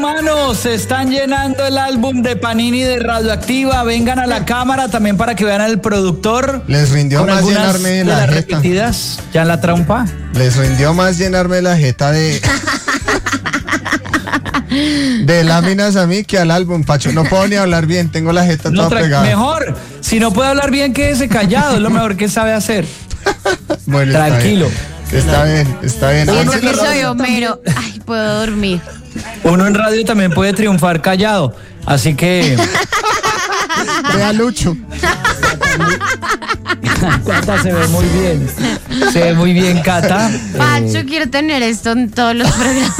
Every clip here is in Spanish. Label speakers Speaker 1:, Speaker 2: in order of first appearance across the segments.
Speaker 1: humanos se están llenando el álbum de Panini de Radioactiva. Vengan a la cámara también para que vean al productor.
Speaker 2: Les rindió más llenarme
Speaker 1: de
Speaker 2: la
Speaker 1: las
Speaker 2: jeta.
Speaker 1: repetidas, ya en la trompa.
Speaker 2: Les rindió más llenarme la jeta de láminas a mí que al álbum, Pacho. No puedo ni hablar bien, tengo la jeta toda pegada.
Speaker 1: Mejor, si no puede hablar bien, quédese callado, es lo mejor que sabe hacer.
Speaker 2: Bueno,
Speaker 1: tranquilo.
Speaker 2: Está bien.
Speaker 3: Pienso que soy Homero. Ay, puedo dormir.
Speaker 1: Uno en radio también puede triunfar callado, así que...
Speaker 2: Vea Lucho.
Speaker 1: Cata se ve muy bien. Se ve muy bien, Cata.
Speaker 3: Pacho, quiero tener esto en todos los programas.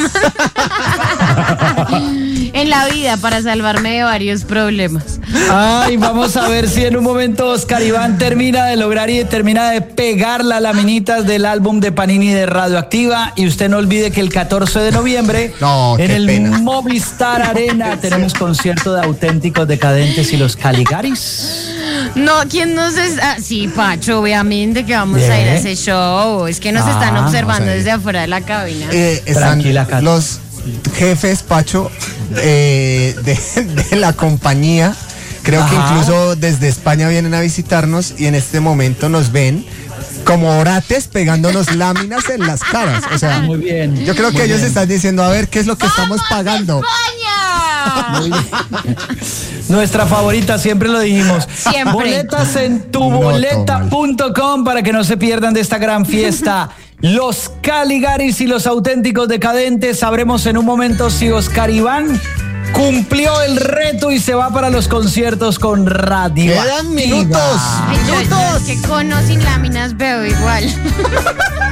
Speaker 3: En la vida, para salvarme de varios problemas.
Speaker 1: Ay, vamos a ver si en un momento Oscar Iván termina de lograr y termina de pegar las laminitas del álbum de Panini de Radioactiva. Y usted no olvide que el 14 de noviembre en el Movistar Arena tenemos concierto de Auténticos Decadentes y los Caligaris.
Speaker 3: No, ¿quién nos está? Sí, Pacho, obviamente que vamos a ir a ese show. Es que nos están observando desde afuera de la cabina.
Speaker 2: Tranquila, Cata. Los jefes, Pacho, de la compañía. Creo que incluso desde España vienen a visitarnos y en este momento nos ven como orates pegándonos láminas en las caras. O sea,
Speaker 1: muy bien.
Speaker 2: Yo creo que ellos están diciendo, a ver, ¿qué es lo que estamos pagando?
Speaker 1: Muy bien. Nuestra favorita, siempre lo dijimos.
Speaker 3: Siempre.
Speaker 1: Boletas en tuboleta.com para que no se pierdan de esta gran fiesta. Los Caligaris y los Auténticos Decadentes. Sabremos en un momento si Oscar Iván cumplió el reto y se va para los conciertos con Radio.
Speaker 2: ¡Quedan minutos!
Speaker 3: Ay, yo es que con o sin láminas veo igual.